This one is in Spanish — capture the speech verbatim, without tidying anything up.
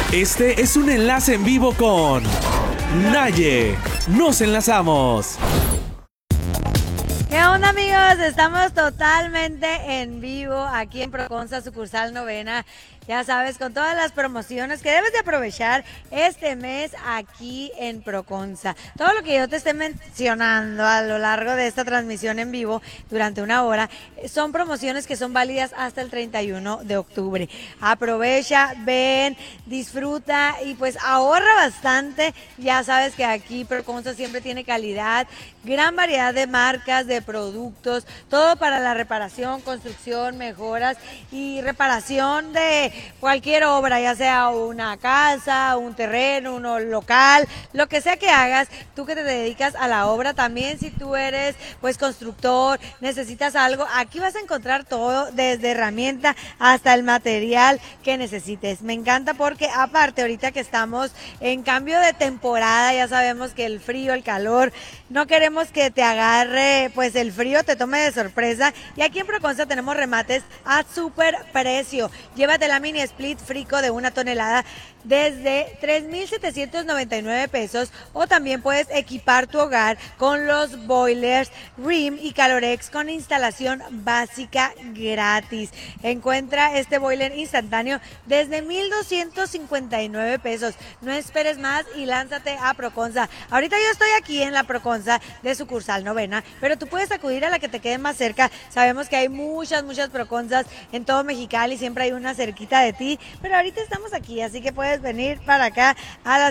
Este es un enlace en vivo con Naye. Nos enlazamos. ¿Qué onda, amigos? Estamos totalmente en vivo aquí en Proconsa, sucursal novena. Ya sabes, con todas las promociones que debes de aprovechar este mes aquí en Proconsa. Todo lo que yo te esté mencionando a lo largo de esta transmisión en vivo durante una hora son promociones que son válidas hasta el treinta y uno de octubre. Aprovecha, ven, disfruta y pues ahorra bastante. Ya sabes que aquí Proconsa siempre tiene calidad, gran variedad de marcas, de productos, todo para la reparación, construcción, mejoras y reparación de cualquier obra, ya sea una casa, un terreno, un local, lo que sea que hagas, tú que te dedicas a la obra, también si tú eres pues constructor, necesitas algo, aquí vas a encontrar todo, desde herramienta hasta el material que necesites. Me encanta porque aparte ahorita que estamos en cambio de temporada, ya sabemos que el frío, el calor, no queremos que te agarre pues el frío, te tome de sorpresa, y aquí en Proconsa tenemos remates a súper precio. Llévate la mini split frico de una tonelada desde tres mil setecientos noventa y nueve pesos, o también puedes equipar tu hogar con los boilers R I M y Calorex con instalación básica gratis. Encuentra este boiler instantáneo desde mil doscientos cincuenta y nueve pesos. No esperes más y lánzate a Proconsa. Ahorita yo estoy aquí en la Proconsa de sucursal novena, pero tú puedes acudir a la que te quede más cerca. Sabemos que hay muchas, muchas Proconsas en todo Mexicali, siempre hay una cerquita de ti, pero ahorita estamos aquí, así que puedes venir para acá a la